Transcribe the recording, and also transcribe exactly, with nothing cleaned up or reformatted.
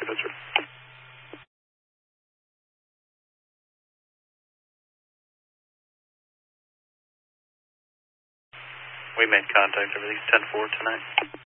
two five zero. We made contact over these ten four tonight.